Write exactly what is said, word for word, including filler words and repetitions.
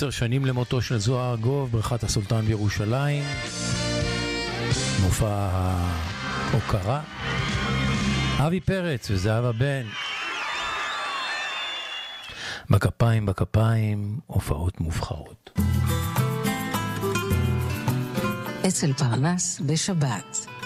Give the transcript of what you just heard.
עשר שנים למותו של זוהר ארגוב, ברכת הסולטן בירושלים, מופע ההוקרה. אבי פרץ וזהבה בן, בכפיים בכפיים, הופעות מובחרות. אצל פרנס בשבת.